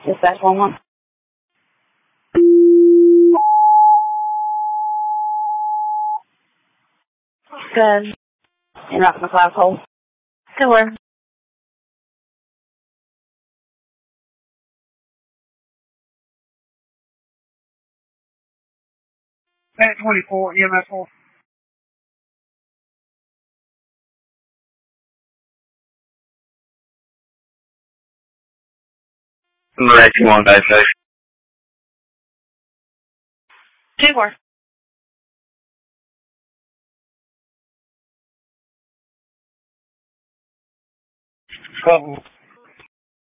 Dispatch 1-1. Good. In Rock McLeod hole. Good work. At 24, EMS 4. Right, 2-1, guys, safe. 2-4. Couple.